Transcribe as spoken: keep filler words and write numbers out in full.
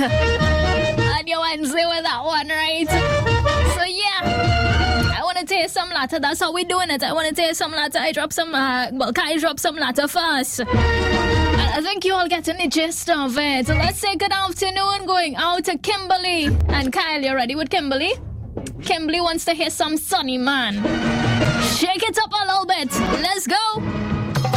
And you Wednesday with that one, right? So yeah, I want to taste some latte. That's how we're doing it. I want to taste some latte. I drop some, uh, well, Kai drop some latte first. And I think you all getting the gist of it. So let's say good afternoon going out to Kimberly. And Kyle, you ready with Kimberly? Kimberly wants to hear some Sunny Man. Shake it up a little bit. Let's go.